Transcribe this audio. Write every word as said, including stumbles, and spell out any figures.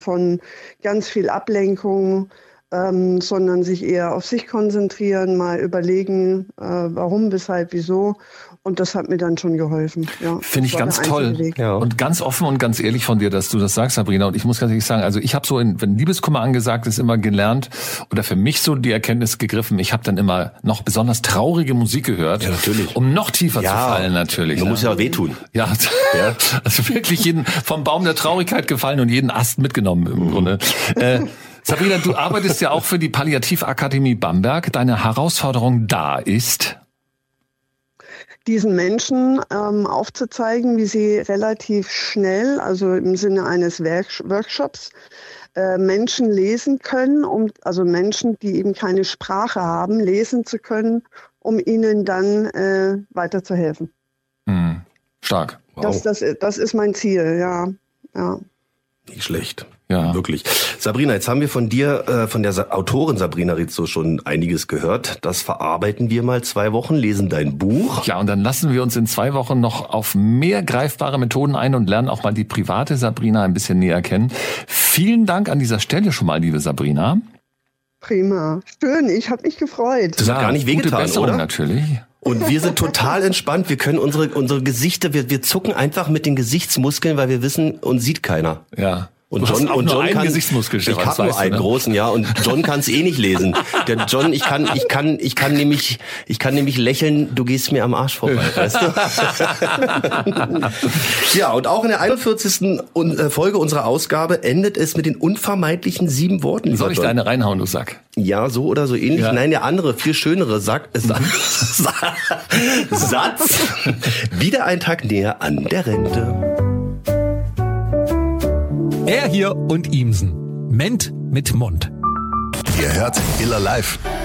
von ganz viel Ablenkung, ähm, sondern sich eher auf sich konzentrieren, mal überlegen, äh, warum, weshalb, wieso. Und das hat mir dann schon geholfen. Ja, finde ich ganz toll. Ja. Und ganz offen und ganz ehrlich von dir, dass du das sagst, Sabrina. Und ich muss ganz ehrlich sagen, also ich habe so, in, wenn Liebeskummer angesagt ist, immer gelernt oder für mich so die Erkenntnis gegriffen, ich habe dann immer noch besonders traurige Musik gehört, ja, natürlich. Um noch tiefer ja, zu fallen natürlich. Man ne? muss ja auch wehtun. Ja, ja, also wirklich jeden vom Baum der Traurigkeit gefallen und jeden Ast mitgenommen im mhm. Grunde. Äh, Sabrina, du arbeitest ja auch für die Palliativakademie Bamberg. Deine Herausforderung da ist... diesen Menschen ähm, aufzuzeigen, wie sie relativ schnell, also im Sinne eines Werk- Workshops, äh, Menschen lesen können, um, also Menschen, die eben keine Sprache haben, lesen zu können, um ihnen dann äh, weiterzuhelfen. Hm. Stark. Wow. Das, das, das ist mein Ziel, ja. ja. Nicht schlecht. Ja. Wirklich. Sabrina, jetzt haben wir von dir, äh, von der Sa- Autorin Sabrina Rizzo schon einiges gehört. Das verarbeiten wir mal zwei Wochen, lesen dein Buch. Ja, und dann lassen wir uns in zwei Wochen noch auf mehr greifbare Methoden ein und lernen auch mal die private Sabrina ein bisschen näher kennen. Vielen Dank an dieser Stelle schon mal, liebe Sabrina. Prima. Schön, ich habe mich gefreut. Das hat gar nicht wehgetan, gute Besserung, oder? Natürlich. Und wir sind total entspannt. Wir können unsere unsere Gesichter, wir, wir zucken einfach mit den Gesichtsmuskeln, weil wir wissen, uns sieht keiner. Ja. Und du John, hast auch und nur John einen kann, Gesichtsmuskel, ich habe nur einen du, ne? großen, ja, und John kann es eh nicht lesen. Der John, ich kann, ich kann, ich kann nämlich, ich kann nämlich lächeln. Du gehst mir am Arsch vorbei, weißt du? Ja, und auch in der einundvierzigsten Folge unserer Ausgabe endet es mit den unvermeidlichen sieben Worten. Soll ich John. deine reinhauen, du Sack? Ja, so oder so ähnlich. Ja. Nein, der andere, viel schönere Sack, äh, Satz. Satz. Wieder ein Tag näher an der Rente. Er hier und Ihmsen. Ment mit Mund. Ihr hört Iller Live.